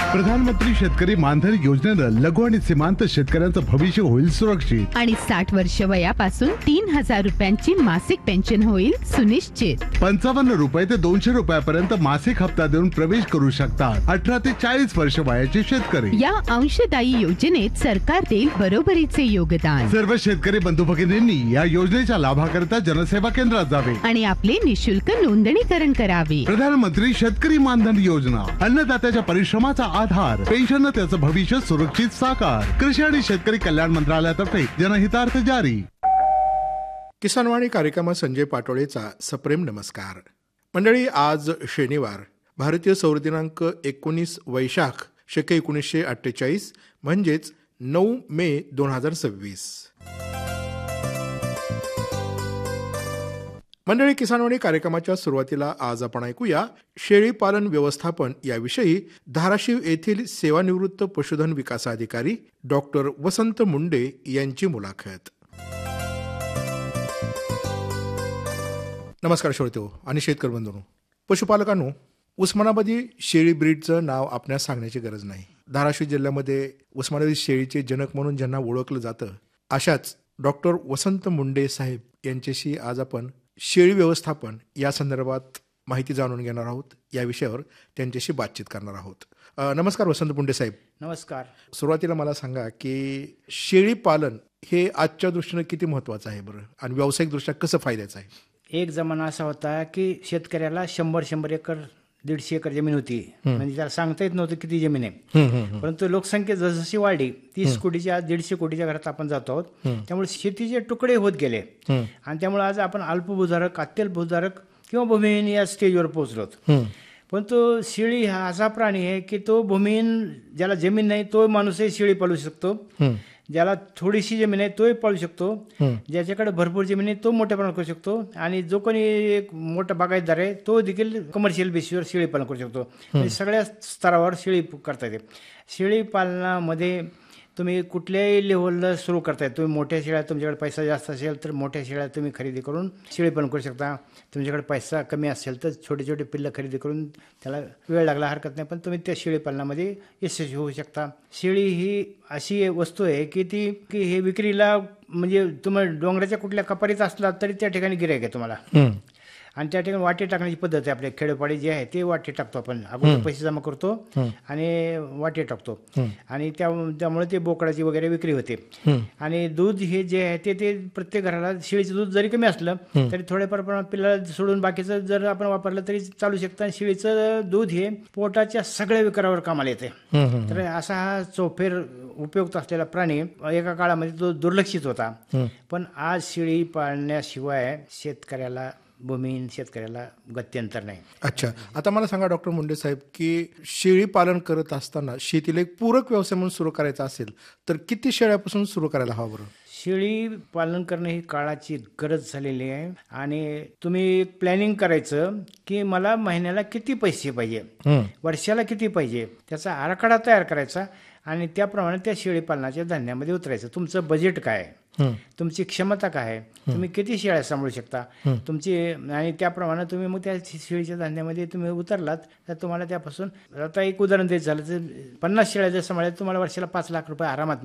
प्रधानमंत्री शेतकरी मानधन योजनेनं लघु आणि सीमांत शेतकऱ्यांचं भविष्य होईल सुरक्षित आणि 60 वर्ष वयापासून 3,000 रुपयांची मासिक पेन्शन होईल सुनिश्चित. 55 रुपये ते 200 रुपयापर्यंत मासिक हप्ता देऊन प्रवेश करू शकतात 18 ते 40 वर्ष वयाचे शेतकरी. या अंशदायी योजनेत सरकार देईल बरोबरीचे योगदान. सर्व शेतकरी बंधू भगिनींनी या योजनेच्या लाभाकरिता जनसेवा केंद्रात जावे आणि आपले निशुल्क नोंदणीकरण करावे. प्रधानमंत्री शेतकरी मानधन योजना, अन्नदात्याच्या परिश्रमाचा आधार, पेन्शन त्याचं भविष्य सुरक्षित साकार. कृषी आणि शेतकरी कल्याण मंत्रालयातर्फे जनहितार्थ जारी. किसानवाणी कार्यक्रमात संजय पाटोळेचा सप्रेम नमस्कार. मंडळी, आज शनिवार, भारतीय सौर दिनांक 19 वैशाख शके 1948 म्हणजेच 9 मे 2026. मंडळी, किसानवाणी कार्यक्रमाच्या सुरुवातीला आज आपण ऐकूया शेळी पालन व्यवस्थापन याविषयी धाराशिव येथील सेवानिवृत्त पशुधन विकास अधिकारी डॉक्टर वसंत मुंडे यांची मुलाखत. नमस्कार श्रोतेहो आणि शेतकरी बंधूंनो. पशुपालकांनो, उस्मानाबादी शेळी ब्रीडचं नाव आपल्याला सांगण्याची गरज नाही. धाराशिव जिल्ह्यामध्ये उस्मानाबादी शेळीचे जनक म्हणून ज्यांना ओळखलं जातं अशाच डॉक्टर वसंत मुंडे साहेब यांच्याशी आज आपण शेळी व्यवस्थापन या संदर्भात माहिती जाणून घेणार आहोत. या विषयावर त्यांच्याशी बातचीत करणार आहोत. नमस्कार वसंत मुंडे साहेब. नमस्कार. सुरुवातीला मला सांगा की शेळी पालन हे आजच्या दृष्टीनं किती महत्त्वाचं आहे बरं, आणि व्यावसायिक दृष्ट्या कसं फायद्याचं आहे? एक जमाना असा होता की शेतकऱ्याला 100 एकर 150 एकर जमीन होती, म्हणजे त्याला सांगता येत नव्हतं किती जमीन आहे. परंतु लोकसंख्या जसजशी वाढली 30 कोटीच्या 150 कोटीच्या घरात आपण जातो आहोत. त्यामुळे शेतीचे तुकडे होत गेले आणि त्यामुळे आज आपण अल्पभूधारक, अत्यल्पभूधारक किंवा भूमिहीन या स्टेजवर पोहोचलोत. परंतु शेळी हा असा प्राणी आहे की तो भूमिहीन, ज्याला जमीन नाही तो माणूसही शेळी पाळू शकतो, ज्याला थोडीशी जमीन आहे तोही पाळू शकतो, ज्याच्याकडे भरपूर जमीन आहे तो मोठ्या प्रमाणात करू शकतो, आणि जो कोणी एक मोठा बागायतदार आहे तो देखील कमर्शियल बेसिसवर शेळी पालन करू शकतो. म्हणजे सगळ्या स्तरावर शेळी करता येते. शेळी पालनामध्ये तुम्ही कुठल्याही लेव्हलला सुरू करताय. तुम्ही मोठ्या शेळ्या, तुमच्याकडे पैसा जास्त असेल तर मोठ्या शेळ्या तुम्ही खरेदी करून शेळी पालन करू शकता. तुमच्याकडे पैसा कमी असेल तर छोटे छोटे पिल्लं खरेदी करून त्याला वेळ लागला हरकत नाही, पण तुम्ही त्या शेळी पालनामध्ये यशस्वी होऊ शकता. शेळी ही अशी वस्तू आहे की हे विक्रीला, म्हणजे तुम्ही डोंगराच्या कुठल्या कपारीत असला तरी त्या ठिकाणी गिऱ्हाईक आहे तुम्हाला, आणि त्या ठिकाणी वाटे टाकण्याची पद्धत आहे. आपल्या खेडोपाडी जे आहे ते वाटे टाकतो आपण, अगोदर पैसे जमा करतो आणि वाटे टाकतो, आणि त्यामुळे ते बोकडाची वगैरे विक्री होते. आणि दूध हे जे आहे ते प्रत्येक घराला, शेळीचं दूध जरी कमी असलं तरी थोड्याफार प्रमाणात पिल्लाला सोडून बाकीचं जर आपण वापरलं तरी चालू शकतं. आणि शेळीचं दूध हे पोटाच्या सगळ्या विकारावर कामाला येते. तर असा हा चौफेर उपयुक्त असलेला प्राणी एका काळामध्ये तो दुर्लक्षित होता, पण आज शेळी पाळण्याशिवाय भूमिहीन शेतकऱ्याला गत्यंतर नाही. अच्छा, आता मला सांगा डॉक्टर मुंडे साहेब की शेळी पालन करत असताना शेतीला एक पूरक व्यवसाय म्हणून सुरू करायचा असेल तर किती शेळ्यापासून सुरू करायला हवं बरं? शेळी पालन करणं ही काळाची गरज झालेली आहे, आणि तुम्ही प्लॅनिंग करायचं की मला महिन्याला किती पैसे पाहिजे, वर्षाला किती पाहिजे, त्याचा आराखडा तयार करायचा आणि त्याप्रमाणे त्या शेळी पालनाच्या धंद्यामध्ये उतरायचं. तुमचं बजेट काय आहे, तुमची क्षमता काय आहे, तुम्ही किती शेळ्या सांभाळू शकता तुमची, आणि त्याप्रमाणे तुम्ही मग त्या शेळीच्या धंद्यामध्ये तुम्ही उतरलात तर तुम्हाला त्यापासून, आता एक उदाहरण द्यायचं झालं तर 50 शेळ्या जर सांभाळल्या तुम्हाला वर्षाला 5 लाख रुपये आरामात